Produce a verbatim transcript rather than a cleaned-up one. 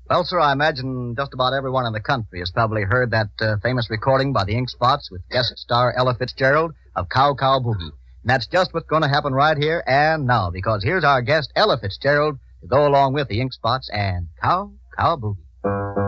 Well, sir, I imagine just about everyone in the country has probably heard that uh, famous recording by the Ink Spots with guest star Ella Fitzgerald of Cow Cow Boogie. And that's just what's going to happen right here and now, because here's our guest Ella Fitzgerald to go along with the Ink Spots and Cow Cow Boogie.